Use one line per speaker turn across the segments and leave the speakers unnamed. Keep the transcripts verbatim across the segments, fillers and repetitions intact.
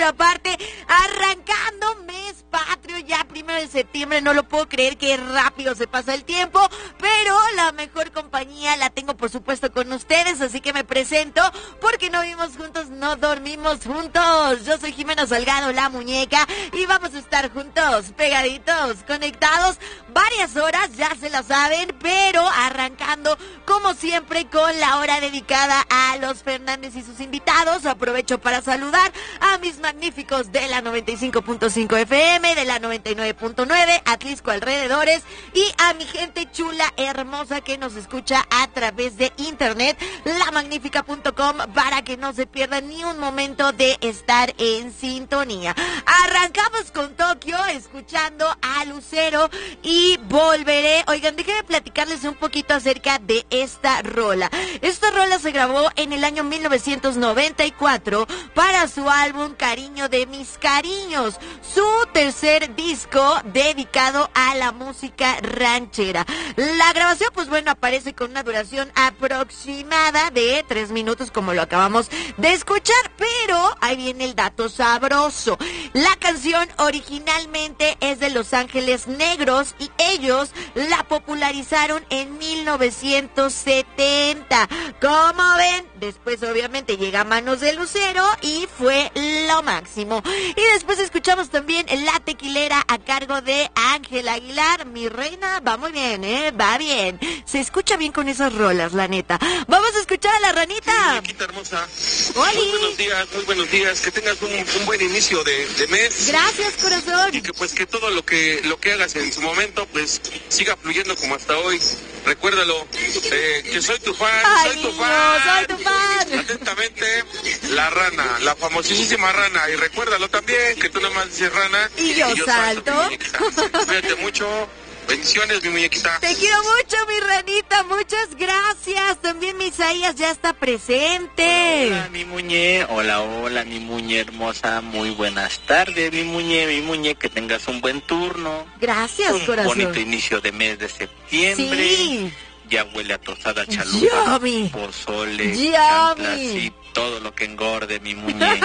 pero aparte, arrancando mes patrio, ya primero de septiembre, no lo puedo creer que rápido se pasa el tiempo, pero la mejor compañía la tengo por supuesto con ustedes, así que me presento, porque no vivimos juntos, no dormimos juntos. Yo soy Jimena Salgado, la muñeca, y vamos a estar juntos, pegaditos, conectados, varias horas, ya se la saben, pero arrancando como siempre con la hora dedicada a los Fernández y sus invitados. Aprovecho para saludar a mis magníficos de la noventa y cinco punto cinco F M, de la noventa y nueve punto nueve, Atlisco alrededores, y a mi gente chula, hermosa, que nos escucha a través de internet, la magnífica punto com, para que no se pierdan ni un momento de estar en sintonía. Arrancamos con Tokio, escuchando a Lucero, y volveré. Oigan, déjenme platicarles un poquito acerca de esta rola. Esta rola se grabó en el año mil novecientos noventa y cuatro para su álbum Cariño de mis cariños, su tercer disco dedicado a la música ranchera. La grabación, pues bueno, aparece con una duración aproximada de tres minutos, como lo acabamos de escuchar, pero ahí viene el dato sabroso. La canción originalmente es de Los Ángeles Negros y ellos la popularizaron en mil novecientos setenta. Como ven, después obviamente llega a manos de Lucero y fue lo máximo. Y después escuchamos también La Tequilera a cargo de Ángel Aguilar. Mi reina, va muy bien, ¿eh? Va bien. Se escucha bien con esas rolas, la neta. Vamos a escuchar a la ranita.
Muñequita hermosa.
¡Oli!
Muy buenos días, muy buenos días. Que tengas un, un buen inicio de, de mes.
Gracias, corazón.
Y que pues que todo lo que lo que hagas en su momento pues siga fluyendo como hasta hoy. Recuérdalo, eh, que soy tu fan,
Ay,
soy tu
niño,
fan.
soy tu fan.
Atentamente, la rana, la famosísima rana. Y recuérdalo también, que tú nomás dices rana.
Y yo, y yo salto.
salto. Cuídate mucho. Bendiciones, mi muñequita.
Te quiero mucho, mi ranita. Muchas gracias. También mi Isaías ya está presente.
Hola, hola, mi muñe. Hola, hola, mi muñe hermosa. Muy buenas tardes, mi muñe. Mi muñe, que tengas un buen turno.
Gracias,
un
corazón.
Bonito inicio de mes de septiembre.
Sí.
Ya huele a tostada, chalupa,
Yummy.
pozole,
Yummy.
chanclas y todo lo que engorde, mi muñe.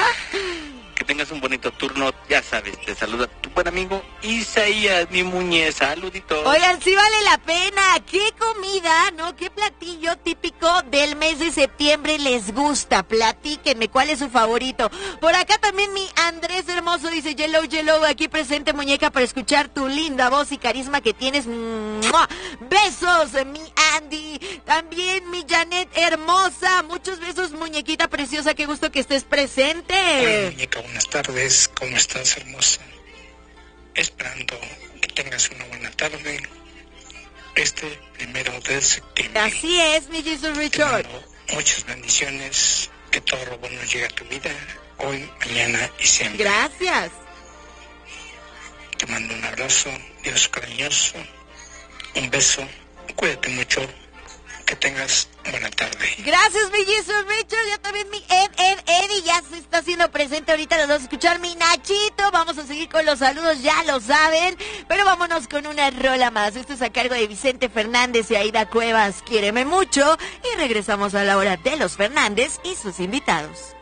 Que tengas un bonito turno, ya sabes, te saluda tu buen amigo Isaías, mi muñe, saluditos.
Oigan, sí vale la pena. ¿Qué comida, no? ¿Qué platillo típico del mes de septiembre les gusta? Platíquenme, ¿cuál es su favorito? Por acá también mi Andrés hermoso dice, Yellow, Yellow, aquí presente, muñeca, para escuchar tu linda voz y carisma que tienes. ¡Mua! Besos, mi Andy. También mi Janet hermosa. Muchos besos, muñequita preciosa, qué gusto que estés presente.
Hola, muñeca, buenas tardes, ¿cómo estás, hermosa? Esperando que tengas una buena tarde este primero de septiembre.
Así es, mi Jesus Richard.
Te mando muchas bendiciones, que todo lo bueno llegue a tu vida, hoy, mañana y siempre.
Gracias.
Te mando un abrazo, Dios cariñoso, un beso, cuídate mucho. Que tengas buena tarde.
Gracias, mi Jesus Richard. Ya también mi Ed, Ed, Eddie ya se está haciendo presente. Ahorita los vamos a escuchar. Mi Nachito. Vamos a seguir con los saludos, ya lo saben. Pero vámonos con una rola más. Esto es a cargo de Vicente Fernández y Aida Cuevas. Quiéreme mucho. Y regresamos a la hora de los Fernández y sus invitados.